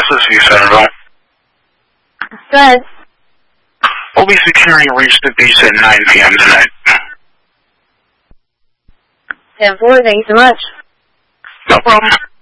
This is Hugh Centerville. Good. OBC Caring reached the beach at 9 p.m. tonight. 10-4, thanks so much. No problem.